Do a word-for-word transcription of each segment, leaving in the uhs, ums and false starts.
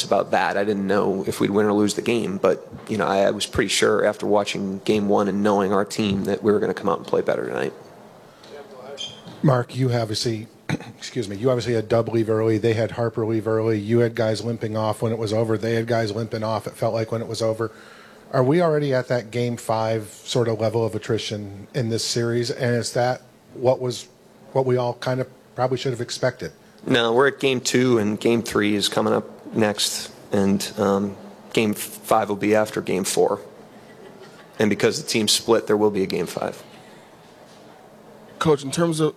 confidence about that. I didn't know if we'd win or lose the game, but you know, I, I was pretty sure after watching game one and knowing our team that we were going to come out and play better tonight. Mark, you obviously, excuse me, you obviously had Dub leave early. They had Harper leave early. You had guys limping off when it was over. They had guys limping off, it felt like, when it was over. Are we already at that game five sort of level of attrition in this series? And is that what was what we all kind of probably should have expected? No, we're at game two, and game three is coming up next. And um, game five will be after game four. And because the team's split, there will be a game five. Coach, in terms of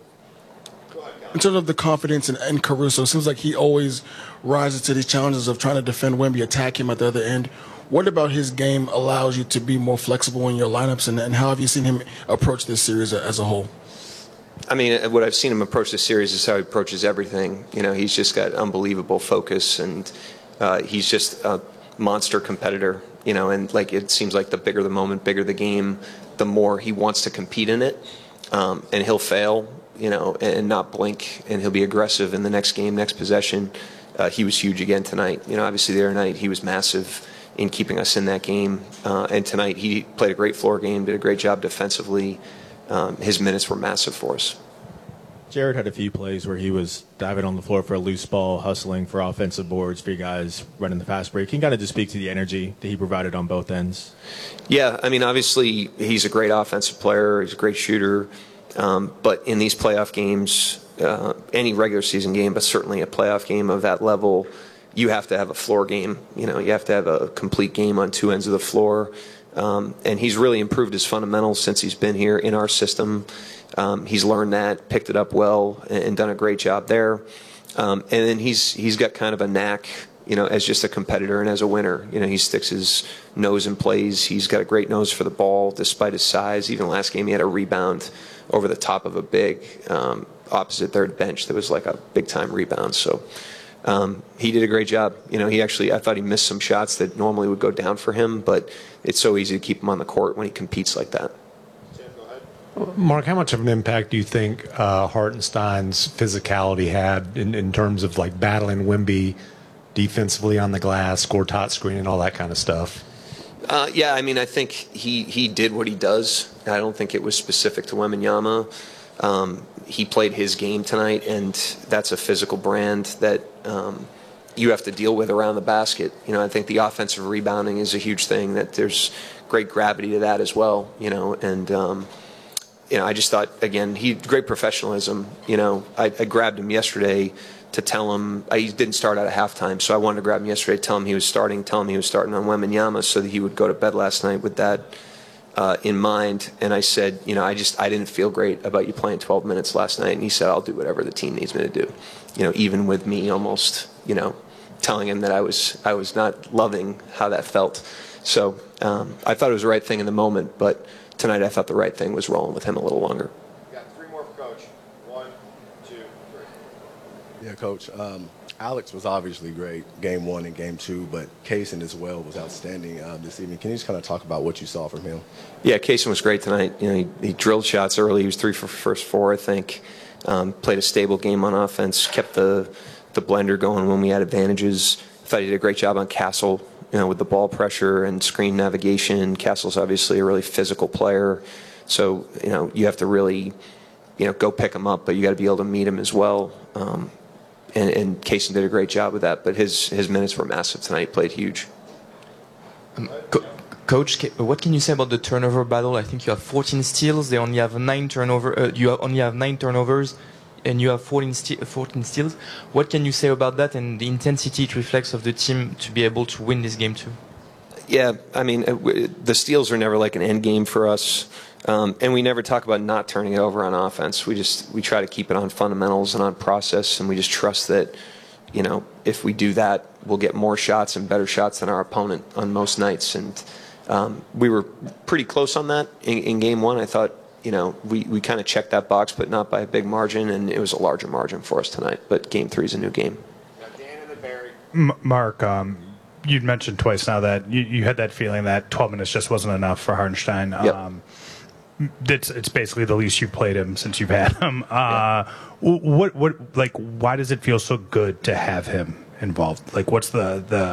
In terms of the confidence in, in Caruso, it seems like he always rises to these challenges of trying to defend Wemby, attack him at the other end. What about his game allows you to be more flexible in your lineups, and, and how have you seen him approach this series as a whole? I mean, what I've seen him approach this series is how he approaches everything. You know, he's just got unbelievable focus, and uh, he's just a monster competitor. You know, and like it seems like the bigger the moment, bigger the game, the more he wants to compete in it, um, and he'll fail. You know, and not blink, and he'll be aggressive in the next game, next possession. Uh, he was huge again tonight. You know, obviously the other night he was massive in keeping us in that game, uh, and tonight he played a great floor game, did a great job defensively. Um, his minutes were massive for us. Jared had a few plays where he was diving on the floor for a loose ball, hustling for offensive boards for you guys running the fast break. Can you kind of just speak to the energy that he provided on both ends? Yeah, I mean, obviously he's a great offensive player. He's a great shooter. Um, but in these playoff games, uh, any regular season game, but certainly a playoff game of that level, you have to have a floor game. You know, you have to have a complete game on two ends of the floor. Um, and he's really improved his fundamentals since he's been here in our system. Um, he's learned that, picked it up well, and, and done a great job there. Um, and then he's he's got kind of a knack, you know, as just a competitor and as a winner. You know, he sticks his nose in plays. He's got a great nose for the ball, despite his size. Even last game, he had a rebound over the top of a big um, opposite third bench that was like a big-time rebound. So um, he did a great job. You know, he actually, I thought he missed some shots that normally would go down for him, but it's so easy to keep him on the court when he competes like that. Mark, how much of an impact do you think uh, Hartenstein's physicality had in, in terms of like battling Wemby defensively on the glass, score top screen, and all that kind of stuff? Uh, yeah, I mean, I think he, he did what he does. I don't think it was specific to Wembanyama. Um, he played his game tonight, and that's a physical brand that um, you have to deal with around the basket. You know, I think the offensive rebounding is a huge thing, that there's great gravity to that as well, you know, and, um, you know, I just thought, again, he great professionalism. You know, I, I grabbed him yesterday to tell him, I, he didn't start out at halftime, so I wanted to grab him yesterday, tell him he was starting, tell him he was starting on Wembanyama so that he would go to bed last night with that uh, in mind. And I said, you know, I just, I didn't feel great about you playing twelve minutes last night. And he said, I'll do whatever the team needs me to do. You know, even with me almost, you know, telling him that I was, I was not loving how that felt. So um, I thought it was the right thing in the moment, but tonight I thought the right thing was rolling with him a little longer. Yeah, Coach. Um, Alex was obviously great game one and game two, but Kaysen as well was outstanding um, this evening. Can you just kind of talk about what you saw from him? Yeah, Kaysen was great tonight. You know, he, he drilled shots early. He was three for first four, I think. Um, played a stable game on offense. Kept the the blender going when we had advantages. I thought he did a great job on Castle. You know, with the ball pressure and screen navigation. Castle's obviously a really physical player, so you know you have to really, you know, go pick him up, but you got to be able to meet him as well. Um, And, and Kaysen did a great job with that, but his, his minutes were massive tonight. He played huge. Um, Co Coach, what can you say about the turnover battle? I think you have fourteen steals. They only have nine turnover. Uh, you only have nine turnovers, and you have fourteen, st fourteen steals. What can you say about that and the intensity it reflects of the team to be able to win this game too? Yeah, I mean, the steals are never like an end game for us. Um, and we never talk about not turning it over on offense. We just we try to keep it on fundamentals and on process, and we just trust that, you know, if we do that, we'll get more shots and better shots than our opponent on most nights. And um, we were pretty close on that in, in game one. I thought, you know, we, we kind of checked that box, but not by a big margin, and it was a larger margin for us tonight. But game three is a new game. M Mark, um, you'd mentioned twice now that you, you had that feeling that twelve minutes just wasn't enough for Hartenstein. Yep. Um, It's, it's basically the least you've played him since you've had him. Uh, yeah. What what like? Why does it feel so good to have him involved? Like, what's the the